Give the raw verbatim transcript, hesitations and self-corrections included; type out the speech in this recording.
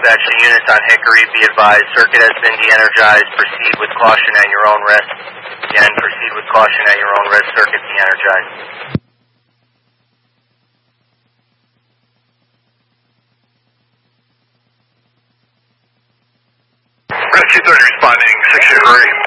dispatching units on Hickory, be advised, circuit has been de-energized. Proceed with caution at your own risk. Again, proceed with caution at your own risk. Circuit de-energized. Rescue thirty responding, six Hickory.